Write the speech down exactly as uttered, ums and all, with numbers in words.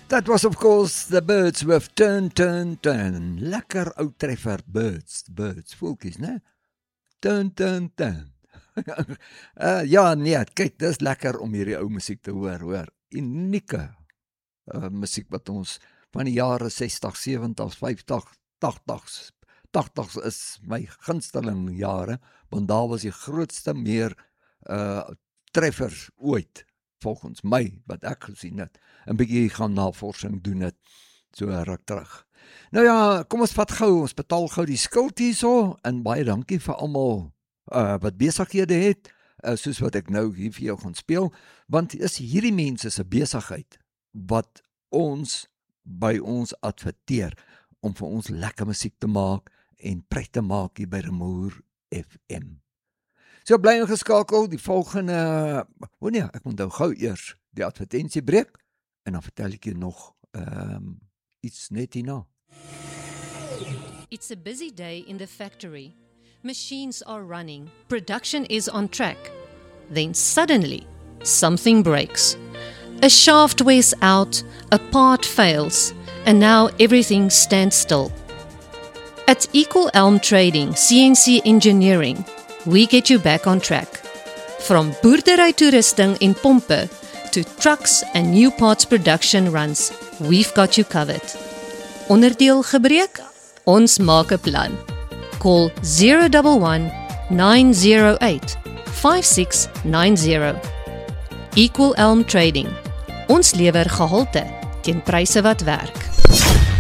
That was of course the Birds with Turn, Turn, Turn. Lekker ou treffer, Birds, Birds, voeltjies, né? Turn, Turn, Turn. uh, ja, nee, kyk, dis lekker om hierdie ou musiek te hoor, hoor. Unieke uh, musiek wat ons van die jare sestig, sewentig, vyftig, tagtig, tagtig is my gunsteling jare, want daar was die grootste meer uh, treffers ooit, volgens my, wat ek gesien het, en bietjie gaan navorsing doen het, so ruk terug. Nou ja, kom ons vat gou, ons betaal gou die skuld hierso, en baie dankie vir almal uh, wat besighede het, uh, soos wat ek nou hier vir jou gaan speel, want is hierdie mense se besigheid, wat ons by ons adverteer, om vir ons lekker musiek te maak, en pret te maak hier by Remoer F M. So bly ingeskakel, die volgende, o nee, ek moet nou gou eers die advertensie breek, en dan vertel ek jou nog um, iets net hierna. It's a busy day in the factory. Machines are running, production is on track. Then suddenly, something breaks. A shaft wears out, a part fails, and now everything stands still. At Equal Elm Trading, C N C Engineering, we get you back on track. From boerdery toerusting en pompe to trucks and new parts production runs, we've got you covered. Onderdeel gebreek? Ons maak 'n plan. Call zero one one, nine zero eight, five six nine zero. Equal Elm Trading. Ons lewer gehalte teen pryse wat werk.